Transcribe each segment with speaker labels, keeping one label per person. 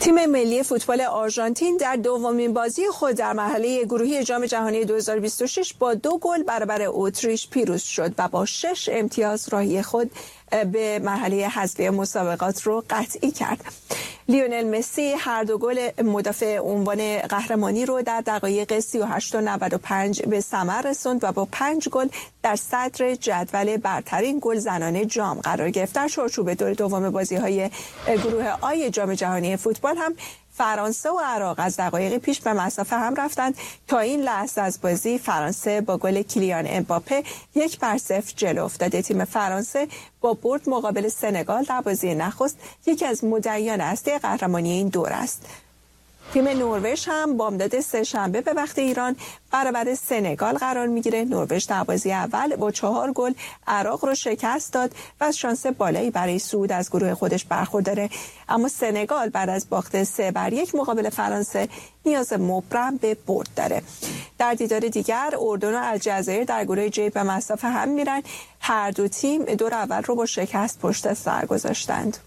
Speaker 1: تیم ملی فوتبال آرژانتین در دومین بازی خود در مرحله گروهی جام جهانی 2026 با 2 گل برابر اتریش پیروز شد و با 6 امتیاز راهی خود به مرحله حذفی مسابقات رو قطعی کرد. لیونل مسی هر 2 گل مدافع عنوان قهرمانی رو در دقایق 38 و 95 به ثمر رسوند و با 5 گل در صدر جدول برترین گل زنان جام قرار گرفت. در چارچوب دور دوم بازی‌های گروه آی جام جهانی فوتبال هم فرانسه و عراق از دقایق پیش به مسافه هم رفتند. تا این لحظه از بازی فرانسه با گل کیلیان امباپه 1-0 جلو افتاده. تیم فرانسه با برد مقابل سنگال در بازی نخست یکی از مدعیان اصلی قهرمانی این دور است. تیم نروژ هم بامداد سه‌شنبه به وقت ایران برابر سنگال قرار میگیره. نروژ در بازی اول با 4 گل عراق رو شکست داد و از شانس بالایی برای صعود از گروه خودش برخورداره، اما سنگال بعد از باخت 3-1 مقابل فرانسه نیاز مبرم به برد داره. در دیدار دیگر اردن و الجزایر در گروه جی به مسافه هم میرن. هر دو تیم دور اول رو با شکست پشت سر گذاشتند.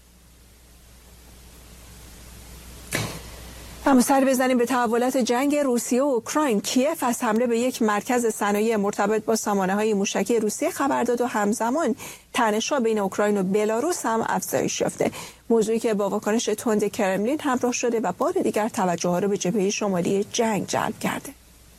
Speaker 1: اما سر بزنیم به تحولات جنگ روسیه و اوکراین. کیف از حمله به یک مرکز صنایع مرتبط با سامانه‌های موشکی روسیه خبر داد و همزمان تنش‌ها بین اوکراین و بلاروس هم افزایش یافته. موضوعی که با واکنش تند کرملین همراه شده و بار دیگر توجه ها رو به جبهه شمالی جنگ جلب کرده.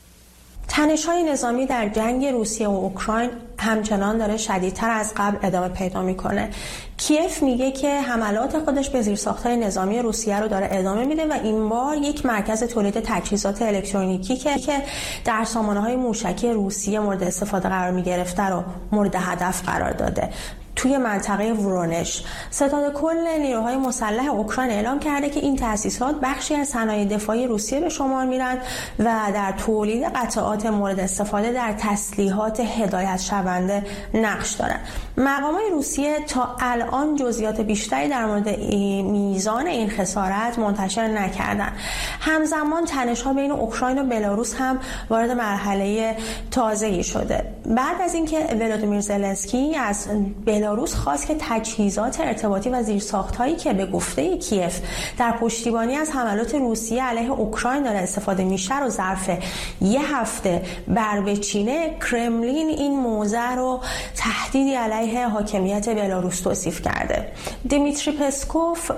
Speaker 2: تنش‌های نظامی در جنگ روسیه و اوکراین همچنان داره شدیدتر از قبل ادامه پیدا میکنه. کیف میگه که حملات خودش به زیرساخت‌های نظامی روسیه رو داره ادامه میده و این بار یک مرکز تولید تجهیزات الکترونیکی که در سامانه‌های موشکی روسیه مورد استفاده قرار میگرفته رو مورد هدف قرار داده. توی منطقه ورونش ستاد کل نیروهای مسلح اوکراین اعلام کرده که این تأسیسات بخشی از صنایع دفاعی روسیه به شمار میرن و در تولید قطعات مورد استفاده در تسلیحات هدایت شونده نقش دارن. مقامات روسیه تا الان جزئیات بیشتری در مورد میزان این خسارت منتشر نکردن. همزمان تنش‌ها بین اوکراین و بلاروس هم وارد مرحله تازه‌ای شده. بعد از اینکه ولادیمیر زلنسکی از بلاروس خواست که تجهیزات ارتباطی و زیرساخت‌هایی که به گفته کیف در پشتیبانی از حملات روسیه علیه اوکراین داره استفاده میشه رو ظرف 1 هفته بربچینه، کرملین این موضع رو تهدیدی علیه حاکمیت بلاروس توصیف کرده. دیمیتری پسکوف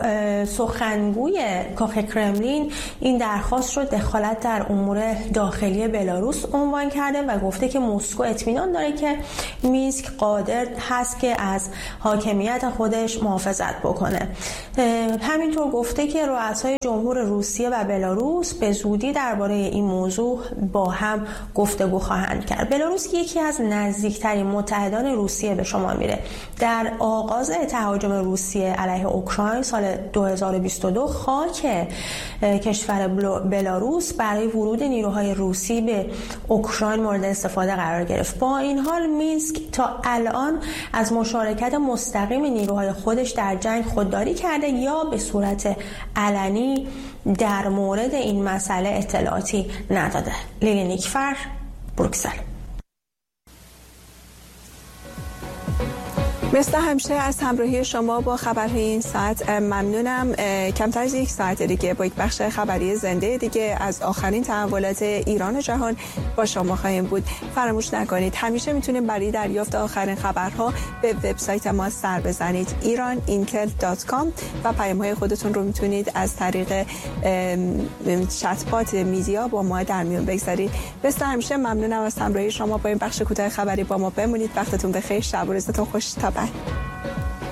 Speaker 2: سخنگوی کاخ کرملین این درخواست رو دخالت در امور داخلی بلاروس عنوان کرده و گفته که مسکو اطمینان داره که مینسک قادر هست که از حاکمیت خودش محافظت بکنه. همینطور گفته که رؤسای جمهور روسیه و بلاروس به زودی درباره این موضوع با هم گفتگو خواهند کرد. بلاروس یکی از نزدیکترین متحدان روسیه به شمار میره. در آغاز تهاجم روسیه علیه اوکراین سال 2022 خاک کشور بلاروس برای ورود نیروهای روسی به اوکراین مورد استفاده قرار گرفت. با این حال مینسک تا الان از مشارکت مستقیم نیروهای خودش در جنگ خودداری کرده یا به صورت علنی در مورد این مسئله اطلاعاتی نداده. لیلی نیکفر، بروکسل.
Speaker 1: مثل همیشه از همراهی شما با خبرهای این ساعت ممنونم. کمتر از 1 ساعت دیگه با یک بخش خبری زنده دیگه از آخرین تحولات ایران و جهان با شما خواهیم بود. فراموش نکنید همیشه میتونید برای دریافت آخرین خبرها به وبسایت ما سر بزنید iran.intel.com و پیام‌های خودتون رو میتونید از طریق چت‌بات میدیا با ما در میون بگذارید. مثل همیشه ممنونم از همراهی شما با این بخش کوتاه خبری با ما. بمونید. وقتتون بخیر. شب و روزتون خوش. تا بعد.